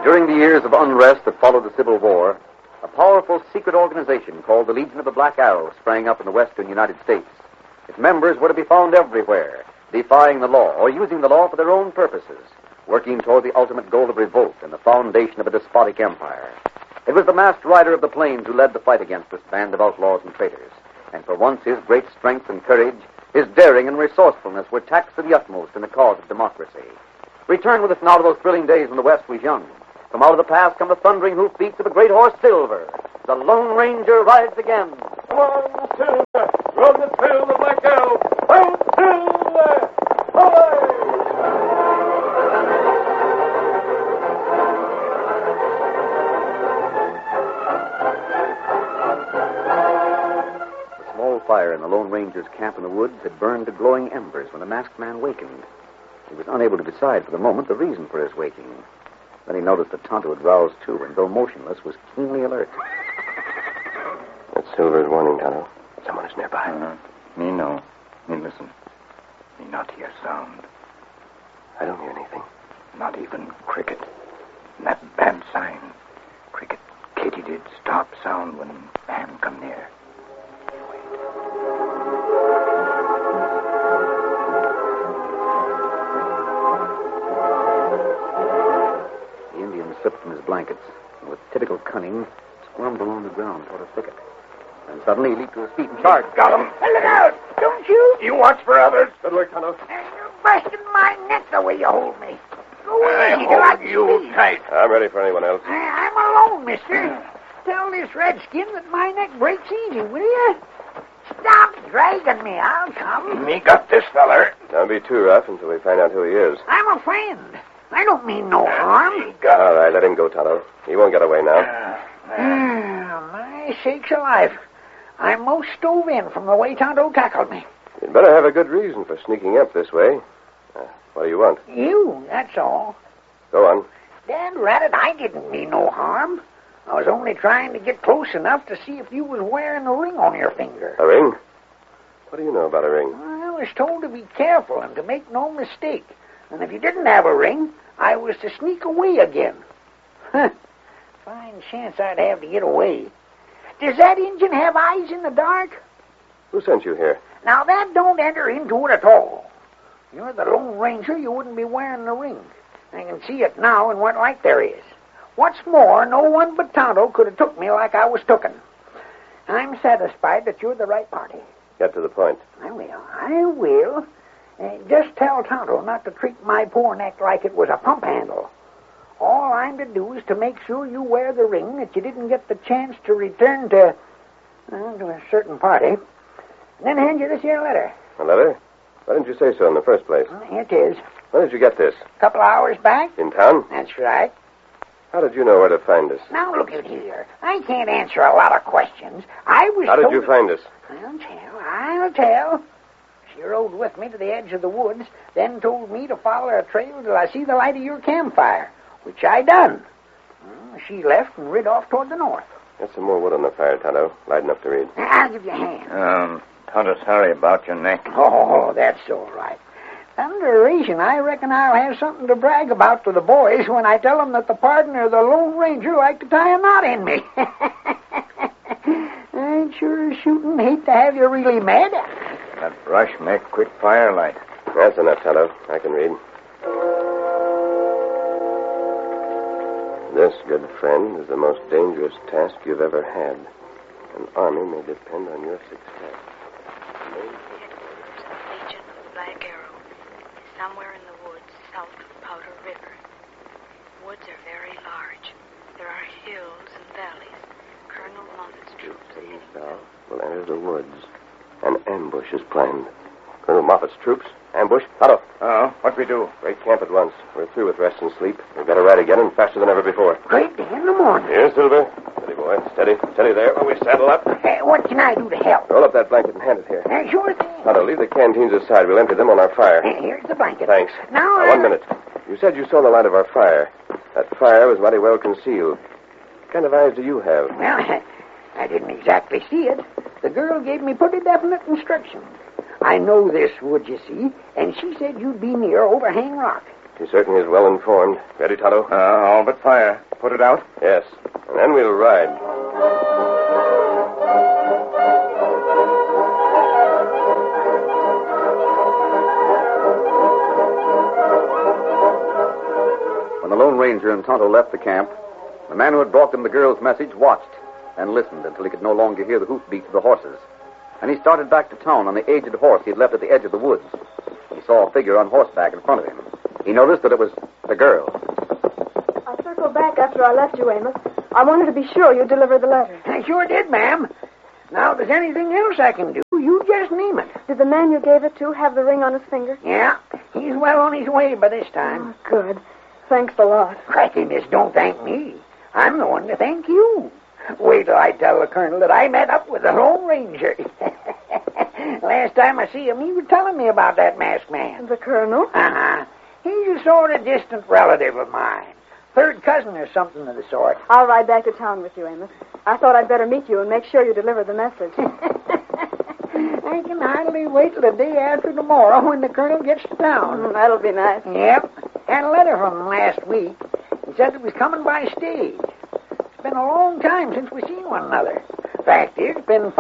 During the years of unrest that followed the Civil War, a powerful secret organization called the Legion of the Black Arrow sprang up in the western United States. Its members were to be found everywhere, defying the law or using the law for their own purposes, working toward the ultimate goal of revolt and the foundation of a despotic empire. It was the masked rider of the plains who led the fight against this band of outlaws and traitors. And for once, his great strength and courage, his daring and resourcefulness were taxed to the utmost in the cause of democracy. Return with us now to those thrilling days when the West was young. From out of the past come the thundering hoofbeats of the great horse Silver. The Lone Ranger rides again. Come on, Silver! Run the trail of the Black Arrow! Run, Silver! Away! The small fire in the Lone Ranger's camp in the woods had burned to glowing embers when the masked man wakened. He was unable to decide for the moment the reason for his waking. Then he noticed that Tonto had roused too, and though motionless, was keenly alert. That's Silver's warning, Tonto. Someone is nearby. Me no. Me listen. Me not hear sound. I don't hear anything. Not even cricket. And that bad sign. Cricket, Katie did stop sound when man come near. Slipped from his blankets, and with typical cunning, squirmed along the ground toward a thicket. And suddenly he leaped to his feet and charged. Got him! Look out! Don't you? You watch for others. Good work, Tonto. You're busting my neck the way you hold me. Go I easy till I hold you speak. tight. I'm ready for anyone else. I'm alone, mister. Tell this redskin that my neck breaks easy, will you? Stop dragging me. I'll come. Me got this feller. Don't be too rough until we find out who he is. I'm a friend. I don't mean no harm. Me got All right, let him go, Tonto. He won't get away now. My sakes alive. I'm most stove in from the way Tonto tackled me. You'd better have a good reason for sneaking up this way. What do you want? You, that's all. Go on. Dad Ratted, I didn't mean no harm. I was only trying to get close enough to see if you was wearing a ring on your finger. A ring? What do you know about a ring? I was told to be careful and to make no mistake. And if you didn't have a ring, I was to sneak away again. Fine chance I'd have to get away. Does that Injun have eyes in the dark? Who sent you here? Now, that don't enter into it at all. You're the Lone Ranger, you wouldn't be wearing the ring. I can see it now in what light there is. What's more, no one but Tonto could have took me like I was tooken. I'm satisfied that you're the right party. Get to the point. I will. Just tell Tonto not to treat my poor neck like it was a pump handle. All I'm to do is to make sure you wear the ring that you didn't get the chance to return to a certain party. And then hand you this here letter. A letter? Why didn't you say so in the first place? Here it is. When did you get this? A couple hours back? In town? That's right. How did you know where to find us? Now, look at here. I can't answer a lot of questions. I was How did told... you find us? I'll tell. She rode with me to the edge of the woods, then told me to follow her trail till I see the light of your campfire, which I done. She left and rid off toward the north. Get some more wood on the fire, Tonto. Light enough to read. I'll give you a hand. Tonto, sorry about your neck. Oh, that's all right. Under reason, I reckon I'll have something to brag about to the boys when I tell them that the partner of the Lone Ranger like to tie a knot in me. I'd sure shootin' hate to have you really mad. That brush make quick firelight. That's enough, Tonto. I can read. This, good friend, is the most dangerous task you've ever had. An army may depend on your success. Headquarters of the Legion of the Black Arrow is somewhere in the woods south of Powder River. Woods are very large. There are hills and valleys. Colonel Moffat's troops are heading Thou will enter the woods. An ambush is planned. Colonel Moffat's troops? Ambush? Tonto. What we do? Break camp at once. We're through with rest and sleep. We've got to ride again and faster than ever before. Great day in the morning. Here, Silver. Steady, boy. Steady. Steady there while we saddle up. What can I do to help? Roll up that blanket and hand it here. Sure thing. Tonto, leave the canteens aside. We'll empty them on our fire. Here's the blanket. Thanks. Now, 1 minute. You said you saw the light of our fire. That fire was mighty well concealed. What kind of eyes do you have? Well, I didn't exactly see it. The girl gave me pretty definite instructions. I know this wood, you see, and she said you'd be near Overhang Rock. He certainly is well informed. Ready, Tonto? All but fire. Put it out. Yes. And then we'll ride. When the Lone Ranger and Tonto left the camp, the man who had brought them the girl's message watched and listened until he could no longer hear the hoofbeats of the horses. And he started back to town on the aged horse he had left at the edge of the woods. He saw a figure on horseback in front of him. He noticed that it was the girl. I circled back after I left you, Amos. I wanted to be sure you delivered the letter. I sure did, ma'am. Now, if there's anything else I can do, you just name it. Did the man you gave it to have the ring on his finger? Yeah, he's well on his way by this time. Oh, good. Thanks a lot. Cracky, miss, don't thank me. I'm the one to thank you. Wait till I tell the colonel that I met up with the Lone Ranger. Last time I see him, he was telling me about that masked man. The colonel? Uh-huh. He's a sort of distant relative of mine. Third cousin or something of the sort. I'll ride back to town with you, Amos. I thought I'd better meet you and make sure you deliver the message. I can hardly wait till the day after tomorrow when the colonel gets to town. That'll be nice. Yep. Had a letter from him last week. He said it was coming by stage. It's been a long time since we've seen one another. Fact is, it's been